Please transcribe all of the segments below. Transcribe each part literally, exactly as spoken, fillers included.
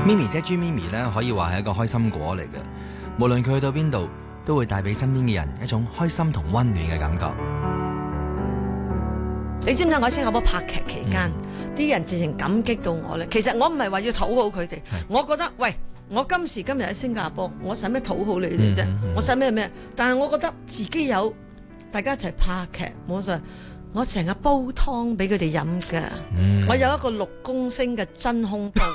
咪咪姐朱咪咪咧，可以話係一個開心果嚟嘅。無論佢去到邊度，都會帶俾身邊嘅人一種開心同溫暖嘅感覺。 你知唔知我喺新加坡拍劇期間，啲、嗯、人直情感激到我咧。其實我唔係話要討好佢哋，我覺得喂，我今時今日喺新加坡，我使咩討好你哋啫？嗯嗯嗯、我使咩咩？但係我覺得自己有大家一齊拍劇，冇錯。我成日煲湯俾佢哋飲㗎，嗯、我有一個六公升嘅真空煲，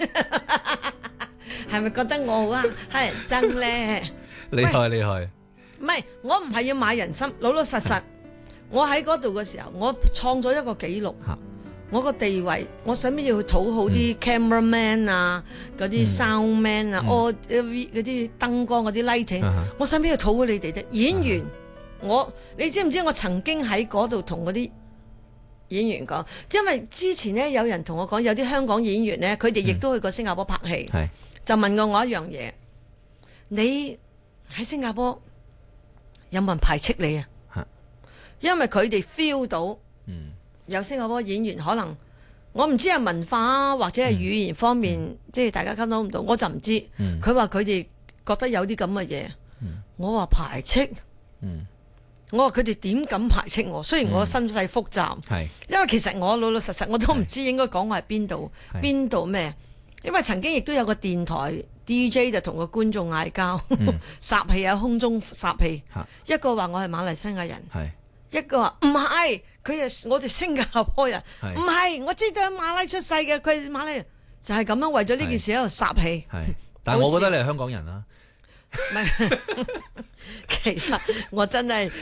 係咪覺得我好啊？乞人憎咧？ 厲害厲害！ 唔係，我唔係要買人心，老老實實。我喺嗰度嘅時候，我創咗一個紀錄。我個地位，我使乜要去討好啲 cameraman 啊，嗰啲 soundman 啊，哦嗰啲燈光嗰啲 lighting，我使乜要討好你哋啫？演員。我你知唔知我曾經喺嗰度同嗰啲演員講，因為之前咧有人同我講，有啲香港演員咧，佢哋亦都去過新加坡拍戲，嗯、就問過我一樣嘢：你喺新加坡有冇人排斥你啊？是因為佢哋 feel 到有新加坡演員可能我唔知係文化或者係語言方面，嗯、即係大家溝通唔到，我就唔知。佢話佢哋覺得有啲咁嘅嘢，嗯、我話排斥。嗯我話佢哋點敢排斥我？雖然我身世複雜，嗯、因為其實我老老實實我都唔知應該講我係邊度邊度咩。因為曾經亦都有個電台 D J 就同個觀眾嗌交，霎氣喺空中霎氣。嗯、一個話我係馬來西亞人，是一個話唔係，佢係我哋新加坡人，唔係是，我知道喺馬拉出世嘅，佢係馬拉人，就係、是、咁樣為咗呢件事喺度霎氣。 但係我覺得你係香港人啦。 唔係，其實我真係。